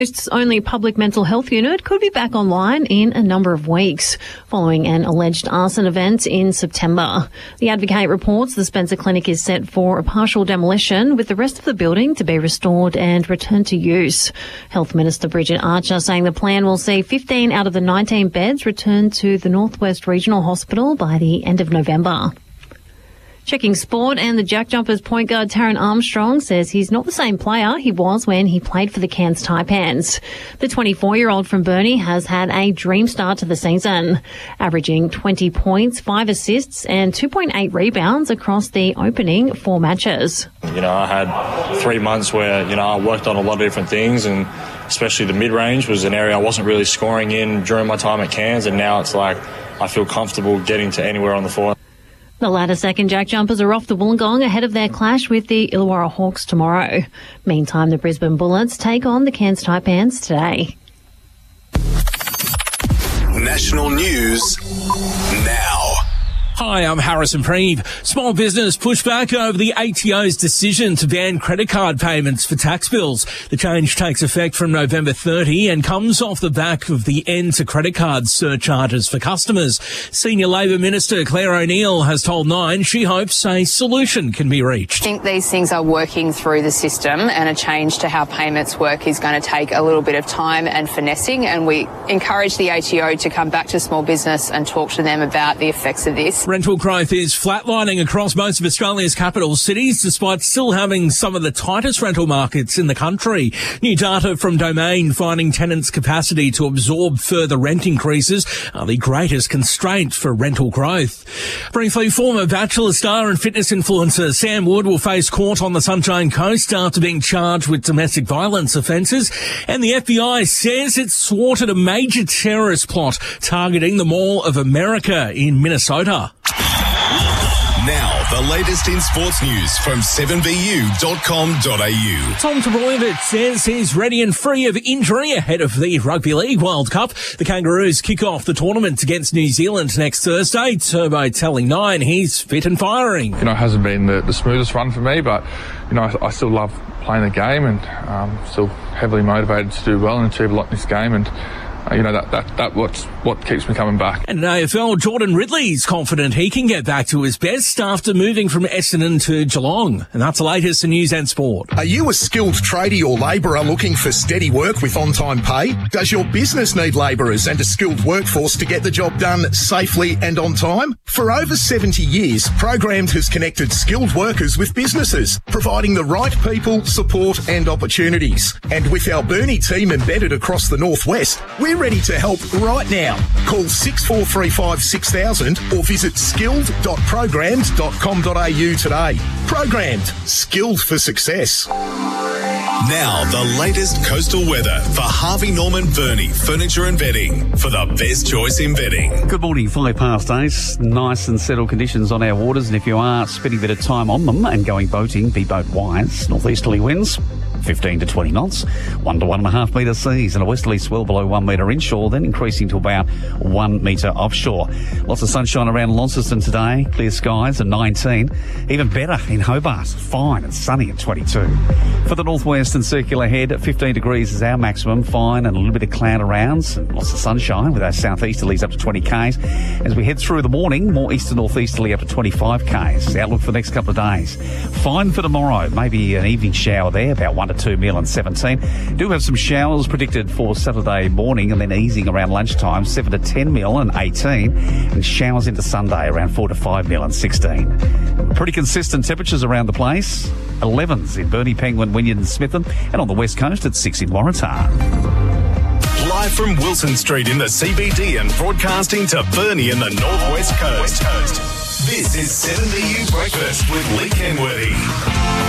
Its only public mental health unit could be back online in a number of weeks, following an alleged arson event in September. The Advocate reports the Spencer Clinic is set for a partial demolition, with the rest of the building to be restored and returned to use. Health Minister Bridget Archer saying the plan will see 15 out of the 19 beds returned to the Northwest Regional Hospital by the end of November. Checking sport, and the Jack Jumpers point guard Taran Armstrong says he's not the same player he was when he played for the Cairns Taipans. The 24-year-old from Burnie has had a dream start to the season, averaging 20 points, 5 assists and 2.8 rebounds across the opening 4 matches. I had 3 months where, I worked on a lot of different things, and especially the mid-range was an area I wasn't really scoring in during my time at Cairns, and now it's like I feel comfortable getting to anywhere on the floor. The latter second Jack Jumpers are off to Wollongong ahead of their clash with the Illawarra Hawks tomorrow. Meantime, the Brisbane Bullets take on the Cairns Taipans today. National news now. Hi, I'm Harrison Preeve. Small business pushback over the ATO's decision to ban credit card payments for tax bills. The change takes effect from November 30 and comes off the back of the end to credit card surcharges for customers. Senior Labor Minister Claire O'Neill has told Nine she hopes a solution can be reached. I think these things are working through the system, and a change to how payments work is going to take a little bit of time and finessing, and we encourage the ATO to come back to small business and talk to them about the effects of this. Rental growth is flatlining across most of Australia's capital cities, despite still having some of the tightest rental markets in the country. New data from Domain finding tenants' capacity to absorb further rent increases are the greatest constraint for rental growth. Briefly, former Bachelor star and fitness influencer Sam Wood will face court on the Sunshine Coast after being charged with domestic violence offences, and the FBI says it's thwarted a major terrorist plot targeting the Mall of America in Minnesota. Now, the latest in sports news from 7vu.com.au. Tom Trbojevic says he's ready and free of injury ahead of the Rugby League World Cup. The Kangaroos kick off the tournament against New Zealand next Thursday. Turbo telling Nine he's fit and firing. It hasn't been the smoothest run for me, but, I still love playing the game and still heavily motivated to do well and achieve a lot in this game, and that's what keeps me coming back. And in AFL, Jordan Ridley's confident he can get back to his best after moving from Essendon to Geelong. And that's the latest in news and sport. Are you a skilled tradie or labourer looking for steady work with on-time pay? Does your business need labourers and a skilled workforce to get the job done safely and on time? For over 70 years, Programmed has connected skilled workers with businesses, providing the right people, support and opportunities. And with our Burnie team embedded across the Northwest, we're ready to help right now. Call 6435 6000 or visit skilled.programmed.com.au today. Programmed. Skilled for success. Now, the latest coastal weather for Harvey Norman Burnie Furniture and Bedding for the best choice in bedding. Good morning, 8:05. Nice and settled conditions on our waters, and if you are spending a bit of time on them and going boating, be boat wise. Northeasterly winds 15 to 20 knots, 1 to 1.5 metre seas, and a westerly swell below 1 metre inshore, then increasing to about 1 metre offshore. Lots of sunshine around Launceston today, clear skies at 19. Even better in Hobart, fine and sunny at 22. For the northwest and circular head, 15 degrees is our maximum, fine and a little bit of cloud around, and lots of sunshine with our southeasterlies up to 20 k's. As we head through the morning, more east to northeasterly up to 25 k's. Outlook for the next couple of days. Fine for tomorrow, maybe an evening shower there, about 1 to 2 mil and 17. Do have some showers predicted for Saturday morning and then easing around lunchtime, 7 to 10 mil and 18. And showers into Sunday around 4 to 5 mil and 16. Pretty consistent temperatures around the place. 11s in Burnie, Penguin, Wynyard and Smitham, and on the west coast at 6 in Waratah. Live from Wilson Street in the CBD and broadcasting to Burnie and the Northwest Coast. This is 7VU Breakfast with Lee Kenworthy.